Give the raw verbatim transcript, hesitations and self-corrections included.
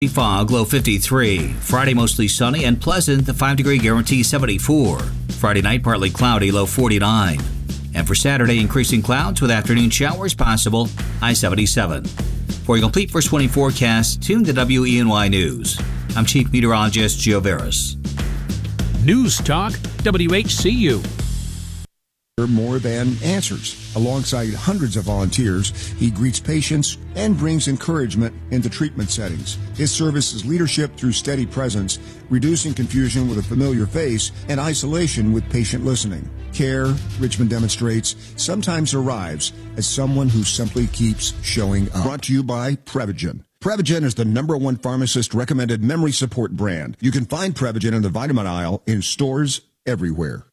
Fog, low fifty-three. Friday, mostly sunny and pleasant, the five degree guarantee seventy-four. Friday night, partly cloudy, low forty-nine. And for Saturday, increasing clouds with afternoon showers possible, high seventy-seven. For a complete first twenty forecast, tune to W E N Y News. I'm Chief Meteorologist Gio Veras. News Talk, W H C U. More than answers. Alongside hundreds of volunteers, he greets patients and brings encouragement into treatment settings. His service is leadership through steady presence, reducing confusion with a familiar face, and isolation with patient listening. Care, Richmond demonstrates, sometimes arrives as someone who simply keeps showing up. Brought to you by Prevagen. Prevagen is the number one pharmacist-recommended memory support brand. You can find Prevagen in the vitamin aisle in stores everywhere.